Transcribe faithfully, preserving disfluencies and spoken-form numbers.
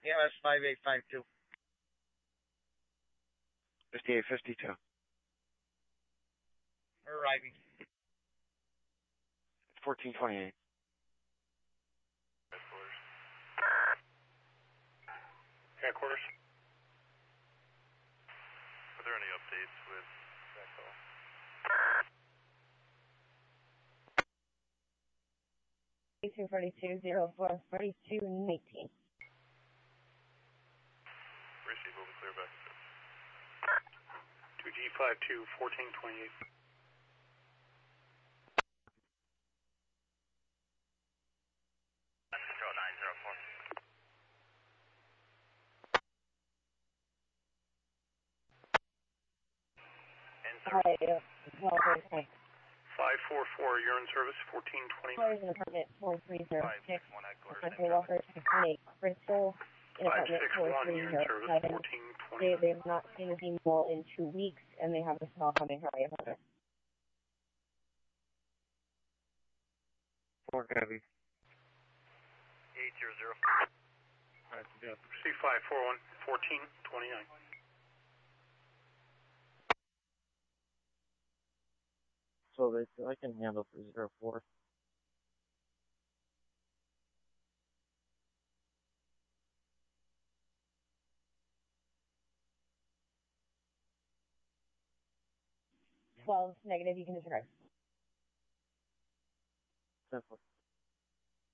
Yeah, that's five eight five two. fifty-eight fifty-two. We're arriving. fourteen twenty-eight. Headquarters. Are there any updates with that call? two forty-two, zero four, forty-two, nineteen. Receive, we'll be clear back. two G five two, fourteen twenty-eight. zero nine zero four. Hi, uh, well, okay. five four four, you're in service, fourteen twenty-nine. Flores in apartment four three zero six. Country Walker, twenty-eight. Bristol in five apartment six four one, three you're in zero service, seven. fourteen They, twenty-nine. they have not seen this email in two weeks, and they have a smell coming. Hurry up, Hunter. Four heavy. eight zero zero. C five four one, fourteen twenty-nine. So they I can handle for zero four. twelve negative, you can disregard. ten four.